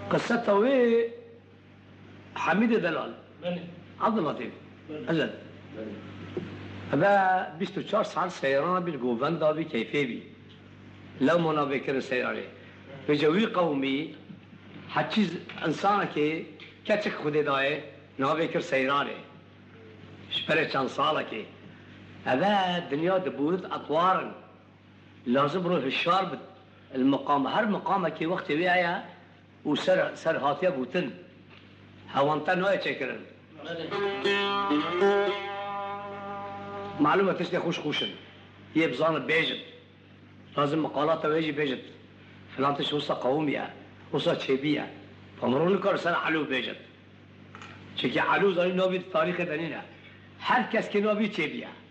قصة توي حميد دلال عبد اللطيف أجل هذا 24 ساعة سيران بالجوفان دا بكيفية بي لو منا بكر سيراني بجوي قومي حتشيز إنسان كي كاتك خدي داي نابكر سيراني شبرة كان صالة هذا الدنيا دبورت أطوارا لازم روح الشارب المقام هر مقام كي وقت ويايا وسر هاتيا بوتن هوانتا نوية تشكرن معلومة تشتي خوشن هي بزان بيجت لازم مقالات ويجي بيجت فلان تشوصة قومية وصة تشيبية فمرون الكور سنة حلو بيجت شكي حلو زاني نوبي التاريخ دنينا هر كس كي نوبي تشيبية